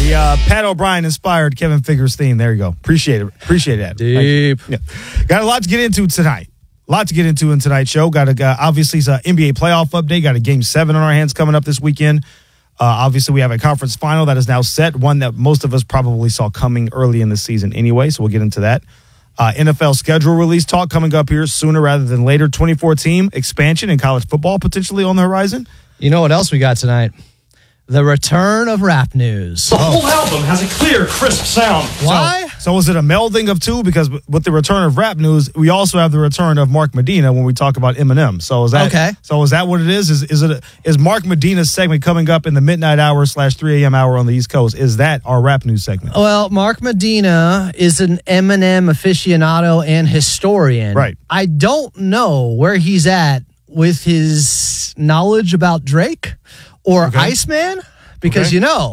The Pat O'Brien inspired Kevin Figures theme. There you go. Appreciate it. Deep. Yeah. Got a lot to get into tonight. A lot to get into in tonight's show. Obviously, it's an NBA playoff update. Got a Game 7 on our hands coming up this weekend. Obviously, we have a conference final that is now set, one that most of us probably saw coming early in the season anyway, so we'll get into that. NFL schedule release talk coming up here sooner rather than later. 24-team expansion in college football potentially on the horizon. You know what else we got tonight? The return of rap news. The whole album has a clear, crisp sound. Why? So is it a melding of two? Because with the return of rap news, we also have the return of Mark Medina when we talk about Eminem. So is that okay? So is that what it is? Is Mark Medina's segment coming up in the midnight hour / 3 a.m. hour on the East Coast? Is that our rap news segment? Well, Mark Medina is an Eminem aficionado and historian. Right. I don't know where he's at with his knowledge about Drake or Iceman, because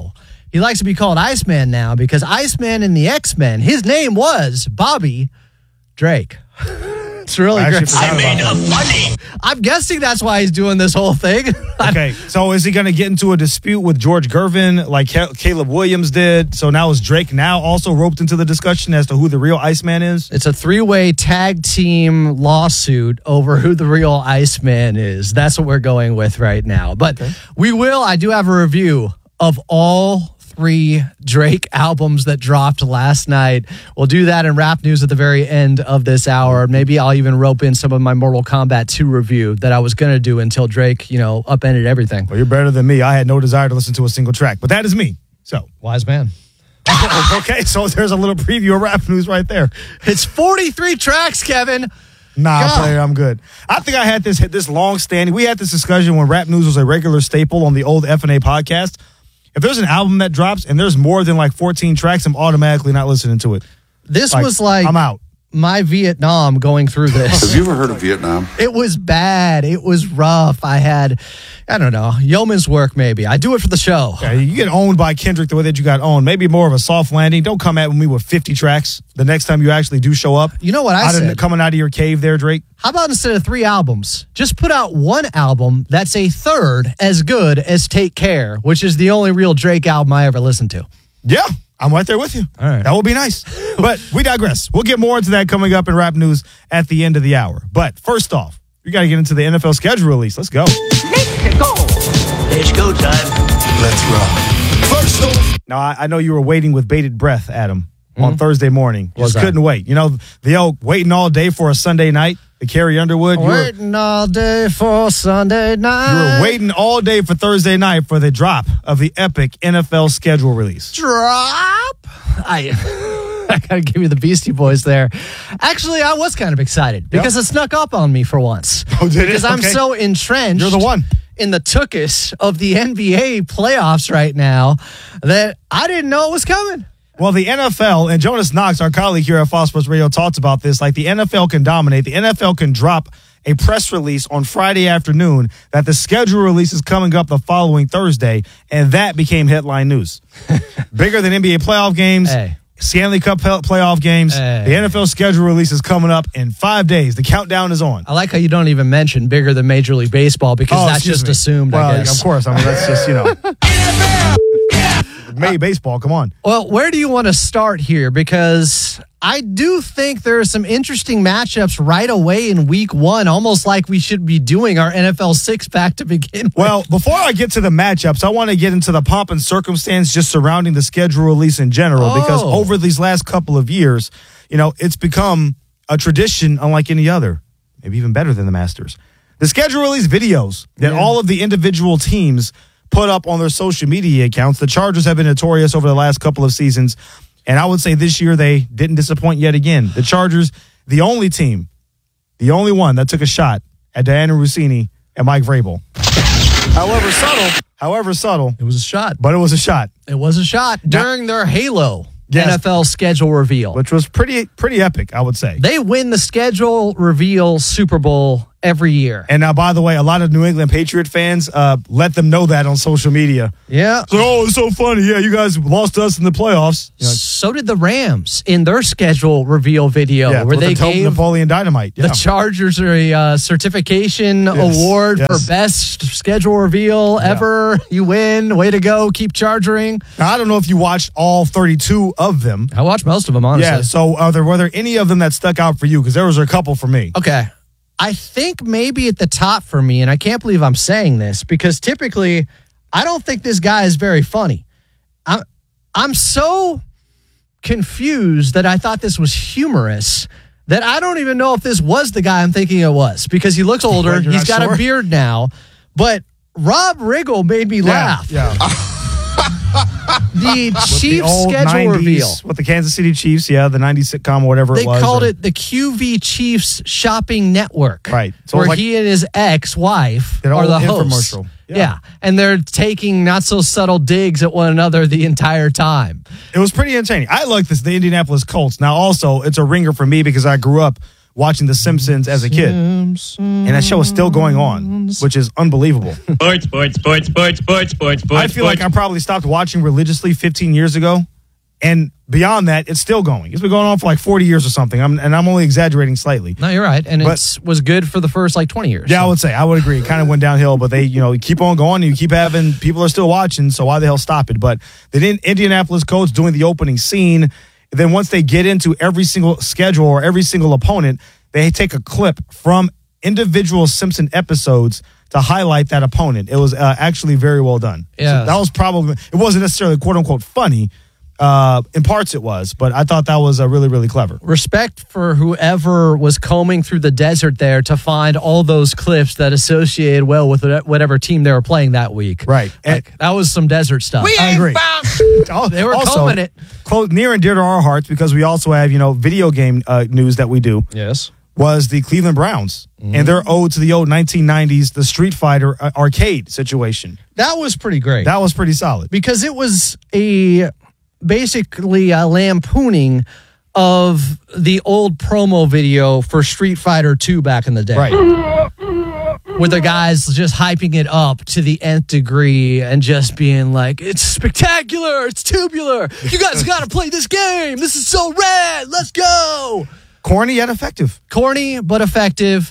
he likes to be called Iceman now, because Iceman in the X-Men, his name was Bobby Drake. It's really great. I made a funny. I'm guessing that's why he's doing this whole thing. Okay, so is he going to get into a dispute with George Gervin like Caleb Williams did? So now is Drake now also roped into the discussion as to who the real Iceman is? It's a 3-way tag team lawsuit over who the real Iceman is. That's what we're going with right now. But I do have a review of all 3 Drake albums that dropped last night. We'll do that in rap news at the very end of this hour. Maybe I'll even rope in some of my Mortal Kombat 2 review that I was going to do until Drake, upended everything. Well, you're better than me. I had no desire to listen to a single track, but that is me. So wise man. Okay, so there's a little preview of rap news right there. It's 43 tracks, Kevin. Nah, player, I'm good. I think I had this long standing. We had this discussion when rap news was a regular staple on the old F&A podcast. If there's an album that drops and there's more than like 14 tracks, I'm automatically not listening to it. This was like I'm out. My Vietnam going through this. Have you ever heard of Vietnam? It was bad. It was rough. I don't know, yeoman's work maybe. I do it for the show. Yeah, you get owned by Kendrick the way that you got owned. Maybe more of a soft landing. Don't come at me with 50 tracks the next time you actually do show up. You know what I said? Coming out of your cave there, Drake. How about instead of 3 albums, just put out 1 album that's a third as good as Take Care, which is the only real Drake album I ever listened to. Yeah, I'm right there with you. All right. That would be nice. But we digress. We'll get more into that coming up in rap news at the end of the hour. But first off, we got to get into the NFL schedule release. Let's go. Let's go. It's go time. Let's rock. First off. Now, I know you were waiting with bated breath, Adam, on Thursday morning. Just couldn't wait. The old waiting all day for a Sunday night, the Carrie Underwood. Waiting all day for Sunday night. You were waiting all day for Thursday night for the drop of the epic NFL schedule release. Drop? I gotta give you the Beastie Boys there. Actually, I was kind of excited because it snuck up on me for once. Oh, did it? Because I'm so entrenched. You're the one. In the tuchus of the NBA playoffs right now that I didn't know it was coming. Well, the NFL, and Jonas Knox, our colleague here at Fox Sports Radio, talks about this. Like, the NFL can dominate. The NFL can drop a press release on Friday afternoon that the schedule release is coming up the following Thursday, and that became headline news. Bigger than NBA playoff games, Stanley Cup playoff games. The NFL schedule release is coming up in 5 days. The countdown is on. I like how you don't even mention bigger than Major League Baseball because that's just assumed, well, I guess. Of course. I mean, that's just, Major Baseball, come on. Well, where do you want to start here? Because I do think there are some interesting matchups right away in week 1, almost like we should be doing our NFL 6-pack to begin with. Well, before I get to the matchups, I want to get into the pomp and circumstance just surrounding the schedule release in general, because over these last couple of years, it's become a tradition unlike any other, maybe even better than the Masters. The schedule release videos that all of the individual teams put up on their social media accounts. The Chargers have been notorious over the last couple of seasons, and I would say this year they didn't disappoint yet again. The Chargers, the only team, the only one that took a shot at Diana Rossini and Mike Vrabel. However subtle. It was a shot. But it was a shot. It was a shot during their Halo NFL schedule reveal. Which was pretty epic, I would say. They win the schedule reveal Super Bowl every year. And now, by the way, a lot of New England Patriot fans let them know that on social media. Yeah. So, it's so funny. Yeah, you guys lost to us in the playoffs. You know, so did the Rams in their schedule reveal video where with they the gave Napoleon Dynamite. Yeah. the Chargers a certification award for best schedule reveal ever. You win. Way to go. Keep charging. Now, I don't know if you watched all 32 of them. I watched most of them, honestly. Yeah, so were there any of them that stuck out for you? Because there was a couple for me. Okay. I think maybe at the top for me, and I can't believe I'm saying this, because typically I don't think this guy is very funny. I'm so confused that I thought this was humorous that I don't even know if this was the guy I'm thinking it was, because he looks older. He's got a beard now. But Rob Riggle made me laugh. Yeah. The Chiefs old schedule 90s, reveal. With the Kansas City Chiefs, the 90s sitcom or whatever They it was. called it the QV Chiefs Shopping Network. Right. So where like, he and his ex-wife Did are all the the hosts. infomercial. Yeah. And they're taking not so subtle digs at one another the entire time. It was pretty entertaining. I like this, the Indianapolis Colts. Now, also, it's a ringer for me because I grew up watching The Simpsons as a kid. And that show is still going on, which is unbelievable. Sports. I feel like I probably stopped watching religiously 15 years ago. And beyond that, it's still going. It's been going on for like 40 years or something. I'm only exaggerating slightly. No, you're right. And it was good for the first like 20 years. Yeah, I would agree. It kind of went downhill, but they, keep on going and you keep having, people are still watching, so why the hell stop it? But the Indianapolis Colts doing the opening scene, then once they get into every single schedule or every single opponent, they take a clip from individual Simpson episodes to highlight that opponent. It was actually very well done. Yeah. So that was probably, it wasn't necessarily quote unquote funny. In parts it was, but I thought that was really, really clever. Respect for whoever was combing through the desert there to find all those clips that associated well with whatever team they were playing that week. Right. That was some desert stuff. I agree. They were combing it. Close, near and dear to our hearts, because we also have, video game news that we do. Yes. Was the Cleveland Browns and their ode to the old 1990s, the Street Fighter arcade situation. That was pretty great. That was pretty solid. Because it was basically a lampooning of the old promo video for Street Fighter 2 back in the day. Right. With the guys just hyping it up to the nth degree and just being like, it's spectacular, it's tubular. You guys got to play this game. This is so rad. Let's go. Corny yet effective. Corny but effective,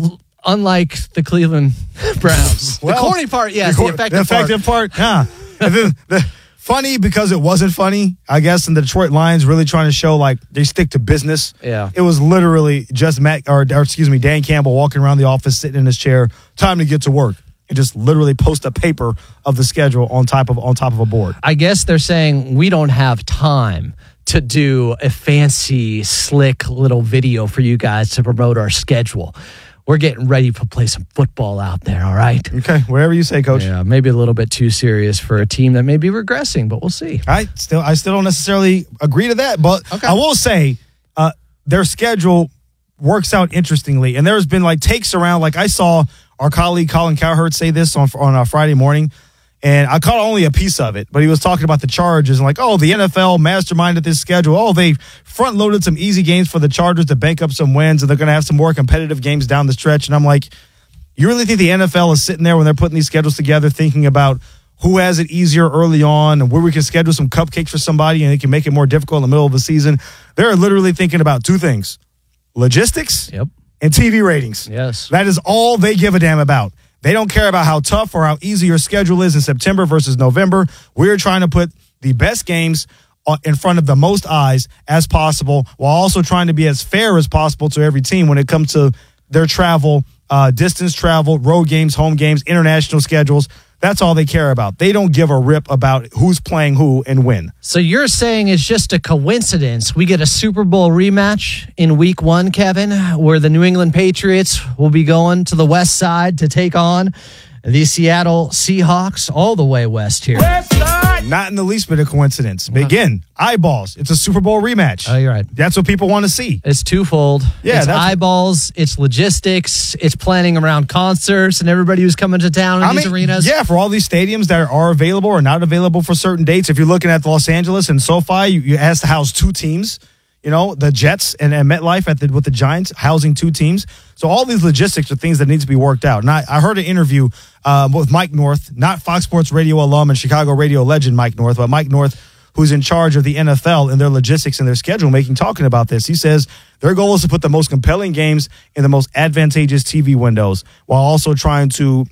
unlike the Cleveland Browns. Well, the corny part, yes. The effective part, yeah. And then the funny because it wasn't funny, I guess, and the Detroit Lions really trying to show like they stick to business. Yeah. It was literally just Dan Campbell walking around the office, sitting in his chair, time to get to work. And just literally post a paper of the schedule on top of a board. I guess they're saying we don't have time to do a fancy, slick little video for you guys to promote our schedule. We're getting ready to play some football out there, all right? Okay, whatever you say, Coach. Yeah, maybe a little bit too serious for a team that may be regressing, but we'll see. I still don't necessarily agree to that, but okay. I will say their schedule works out interestingly, and there's been like takes around. Like I saw our colleague Colin Cowherd say this on a Friday morning. And I caught only a piece of it, but he was talking about the Chargers and like, oh, the NFL masterminded this schedule. Oh, they front-loaded some easy games for the Chargers to bank up some wins, and they're going to have some more competitive games down the stretch. And I'm like, you really think the NFL is sitting there when they're putting these schedules together thinking about who has it easier early on and where we can schedule some cupcakes for somebody and it can make it more difficult in the middle of the season? They're literally thinking about two things, logistics and TV ratings. Yes. That is all they give a damn about. They don't care about how tough or how easy your schedule is in September versus November. We're trying to put the best games in front of the most eyes as possible while also trying to be as fair as possible to every team when it comes to their travel, distance travel, road games, home games, international schedules. That's all they care about. They don't give a rip about who's playing who and when. So you're saying it's just a coincidence we get a Super Bowl rematch in week 1, Kevin, where the New England Patriots will be going to the west side to take on the Seattle Seahawks all the way west here. Not in the least bit of coincidence. But again, eyeballs. It's a Super Bowl rematch. Oh, you're right. That's what people want to see. It's twofold. Yeah, it's eyeballs, it's logistics, it's planning around concerts and everybody who's coming to town in these arenas. Yeah, for all these stadiums that are available or not available for certain dates. If you're looking at Los Angeles and SoFi, you has to house 2 teams. the Jets and MetLife with the Giants housing 2 teams. So all these logistics are things that need to be worked out. And I heard an interview with Mike North, not Fox Sports Radio alum and Chicago radio legend Mike North, but Mike North, who's in charge of the NFL and their logistics and their schedule making, talking about this. He says their goal is to put the most compelling games in the most advantageous TV windows while also trying to